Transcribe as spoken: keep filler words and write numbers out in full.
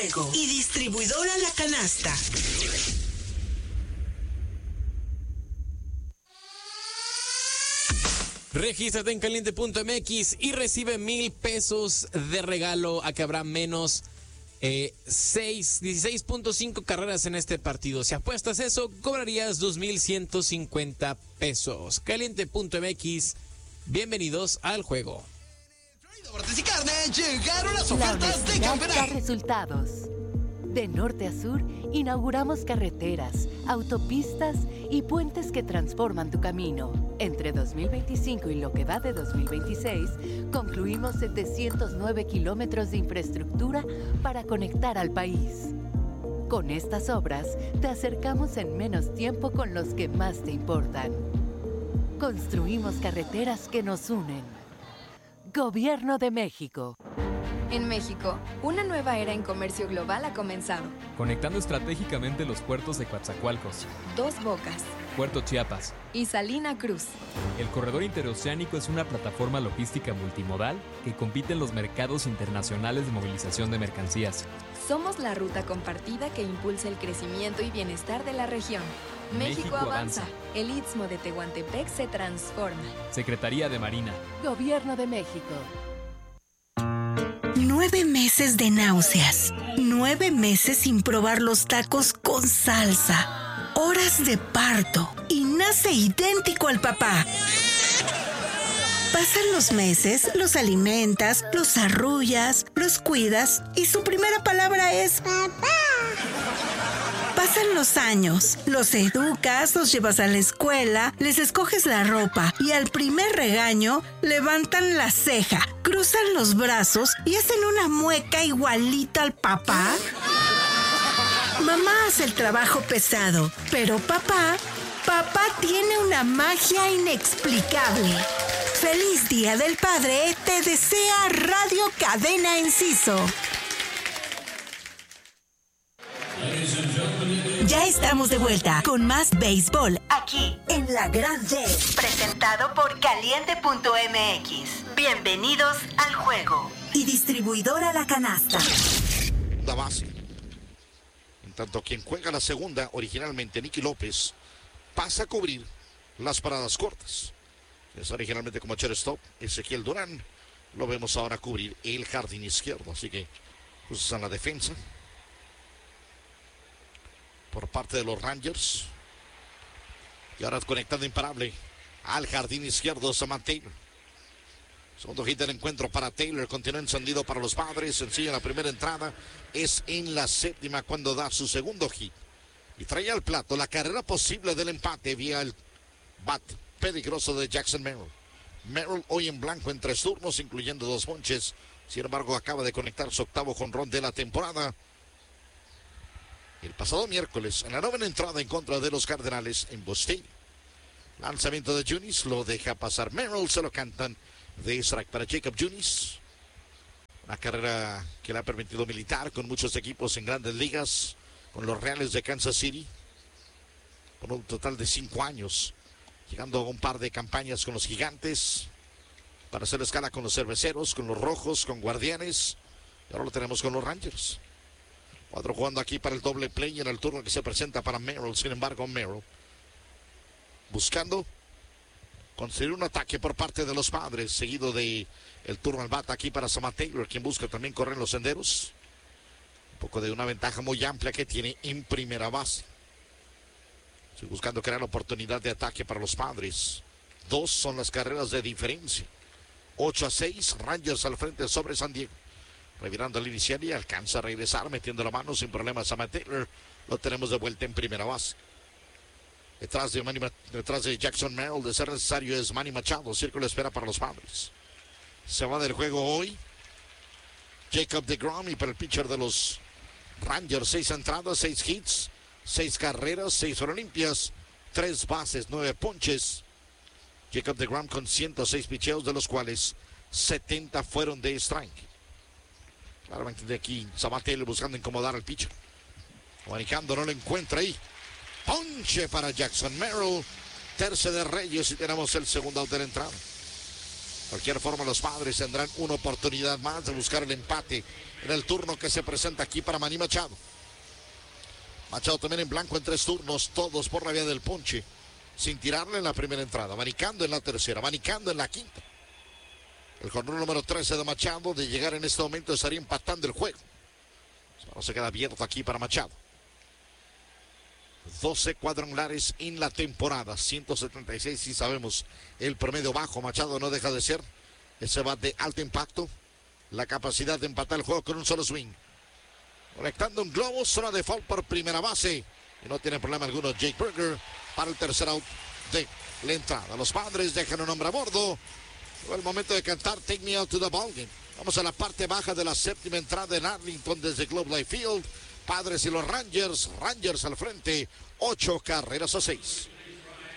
juego y distribuidora La Canasta. Regístrate en caliente punto m x y recibe mil pesos de regalo a que habrá menos eh, seis, dieciséis punto cinco carreras en este partido. Si apuestas eso, cobrarías dos mil ciento cincuenta pesos. caliente punto m x, bienvenidos al juego. Deportes y Carne, llegaron las La ofertas de honestidad da campeonato. resultados. De norte a sur, inauguramos carreteras, autopistas y puentes que transforman tu camino. Entre dos mil veinticinco y lo que va de dos mil veintiséis, concluimos setecientos nueve kilómetros de infraestructura para conectar al país. Con estas obras, te acercamos en menos tiempo con los que más te importan. Construimos carreteras que nos unen. Gobierno de México. En México, una nueva era en comercio global ha comenzado. Conectando estratégicamente los puertos de Coatzacoalcos, Dos Bocas Puerto Chiapas y Salina Cruz. El corredor interoceánico es una plataforma logística multimodal que compite en los mercados internacionales de movilización de mercancías. Somos la ruta compartida que impulsa el crecimiento y bienestar de la región. México, México avanza. avanza. El Istmo de Tehuantepec se transforma. Secretaría de Marina. Gobierno de México. Nueve meses de náuseas. Nueve meses sin probar los tacos con salsa. Horas de parto. Y nace idéntico al papá. Pasan los meses, los alimentas, los arrullas, los cuidas y su primera palabra es papá. Pasan los años, los educas, los llevas a la escuela, les escoges la ropa y al primer regaño levantan la ceja, cruzan los brazos y hacen una mueca igualita al papá. Mamá hace el trabajo pesado, pero papá, papá tiene una magia inexplicable. ¡Feliz Día del Padre! Te desea Radio Cadena Enciso. Ya estamos de vuelta con más béisbol aquí en La Gran Jet, presentado por caliente punto m x. Bienvenidos al juego y distribuidora La Canasta. La base. En tanto quien juega la segunda, originalmente Nicky López, pasa a cubrir las paradas cortas. Es originalmente como shortstop Ezequiel Durán. Lo vemos ahora cubrir el jardín izquierdo. Así que pues en la defensa por parte de los Rangers. Y ahora conectando imparable al jardín izquierdo Samantha Taylor. Segundo hit del encuentro para Taylor. Continúa encendido para los Padres. Sencillo en la primera entrada. Es en la séptima cuando da su segundo hit. Y trae al plato la carrera posible del empate vía el bat peligroso de Jackson Merrill. Merrill hoy en blanco en tres turnos, incluyendo dos ponches. Sin embargo, acaba de conectar su octavo jonrón de la temporada. El pasado miércoles, en la novena entrada en contra de los Cardenales en Boston. Lanzamiento de Junis, lo deja pasar Merrill, se lo cantan de strike para Jacob Junis. Una carrera que le ha permitido militar con muchos equipos en grandes ligas, con los Reales de Kansas City, por un total de cinco años, llegando a un par de campañas con los Gigantes, para hacer escala con los Cerveceros, con los Rojos, con Guardianes, y ahora lo tenemos con los Rangers. Cuatro jugando aquí para el doble play en el turno que se presenta para Merrill. Sin embargo, Merrill buscando construir un ataque por parte de los Padres, seguido de el turno al bata aquí para Samantha Taylor, quien busca también correr en los senderos. Un poco de una ventaja muy amplia que tiene en primera base. Estoy buscando crear la oportunidad de ataque para los Padres. Dos son las carreras de diferencia. ocho a seis, Rangers al frente sobre San Diego. Revirando el inicial y alcanza a regresar, metiendo la mano sin problemas a Matt Taylor. Lo tenemos de vuelta en primera base. Detrás de, Manny, detrás de Jackson Merrill, de ser necesario, es Manny Machado. Círculo de espera para los Padres. Se va del juego hoy Jacob deGrom, y para el pitcher de los Rangers, seis entradas, seis hits, seis carreras, seis horas limpias, tres bases, nueve ponches. Jacob deGrom con ciento seis picheos, de los cuales setenta fueron de strike. Claramente de aquí Sabatel buscando incomodar al pitcher. Manejando, no lo encuentra ahí. Ponche para Jackson Merrill. Terce de Reyes y tenemos el segundo out de la entrada. cualquier forma, los Padres tendrán una oportunidad más de buscar el empate en el turno que se presenta aquí para Manny Machado. Machado también en blanco en tres turnos, todos por la vía del ponche, sin tirarle en la primera entrada, abanicando en la tercera, abanicando en la quinta. El jonrón número trece de Machado, de llegar en este momento, estaría empatando el juego. Ahora se queda abierto aquí para Machado. doce cuadrangulares en la temporada, ciento setenta y seis, si sabemos el promedio bajo. Machado no deja de ser ese bat de alto impacto, la capacidad de empatar el juego con un solo swing. Conectando un globo, zona de foul por primera base, y no tiene problema alguno Jake Burger para el tercer out de la entrada. Los Padres dejan un hombre a bordo. Llegó el momento de cantar Take Me Out to the Ballgame. Vamos a la parte baja de la séptima entrada en Arlington desde Globe Life Field. Padres y los Rangers, Rangers al frente, ocho carreras a seis.